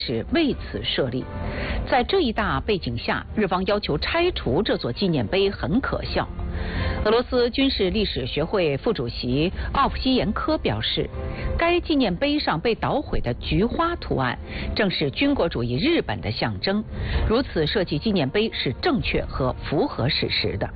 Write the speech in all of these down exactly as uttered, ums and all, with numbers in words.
是为此设立。在这一大背景下，日方要求拆除这座纪念碑很可笑。俄罗斯军事历史学会副主席奥普西延科表示，该纪念碑上被捣毁的菊花图案正是军国主义日本的象征，如此设计纪念碑是正确和符合史实的。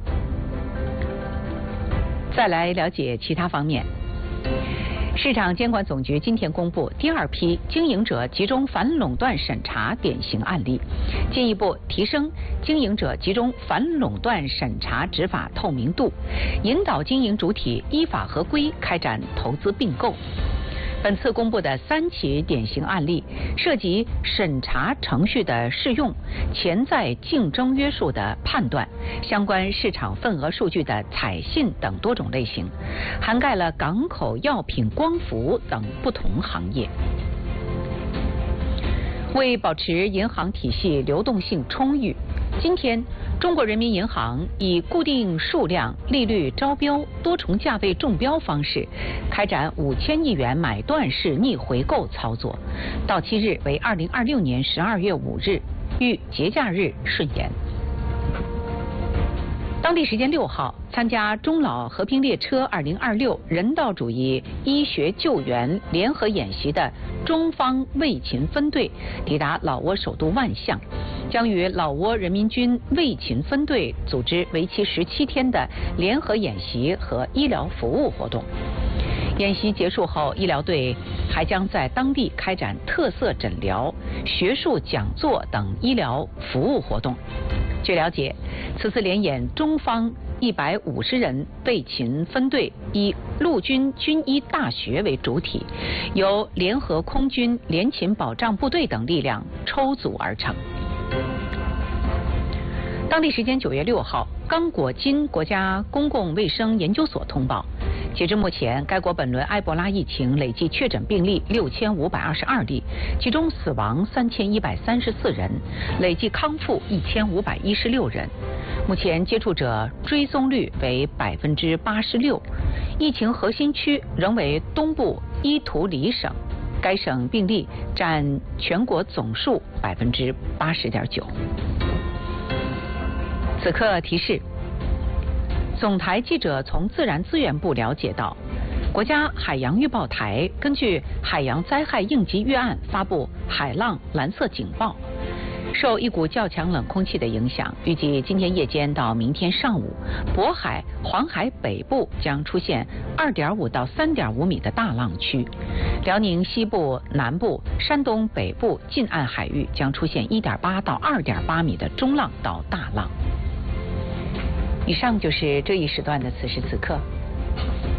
再来了解其他方面。市场监管总局今天公布第二批经营者集中反垄断审查典型案例，进一步提升经营者集中反垄断审查执法透明度，引导经营主体依法合规开展投资并购。本次公布的三起典型案例涉及审查程序的适用、潜在竞争约束的判断、相关市场份额数据的采信等多种类型，涵盖了港口、药品、光伏等不同行业。为保持银行体系流动性充裕，今天中国人民银行以固定数量、利率招标、多重价位中标方式，开展五千亿元买断式逆回购操作，到期日为二零二六年十二月五日，遇节假日顺延。当地时间六号，参加中老和平列车二零二六人道主义医学救援联合演习的中方卫勤分队抵达老挝首都万象，将与老挝人民军卫勤分队组织为期十七天的联合演习和医疗服务活动。演习结束后，医疗队还将在当地开展特色诊疗、学术讲座等医疗服务活动。据了解，此次联演中方一百五十人卫勤分队以陆军军医大学为主体，由联合空军联勤保障部队等力量抽组而成。当地时间九月六号，刚果金国家公共卫生研究所通报，截至目前，该国本轮埃博拉疫情累计确诊病例六千五百二十二例，其中死亡三千一百三十四人，累计康复一千五百一十六人。目前接触者追踪率为百分之八十六，疫情核心区仍为东部伊图里省，该省病例占全国总数百分之八十点九。此刻提示。总台记者从自然资源部了解到，国家海洋预报台根据海洋灾害应急预案发布海浪蓝色警报。受一股较强冷空气的影响，预计今天夜间到明天上午，渤海、黄海北部将出现二点五到三点五米的大浪区，辽宁西部、南部、山东北部近岸海域将出现一点八到二点八米的中浪到大浪。以上就是这一时段的此时此刻。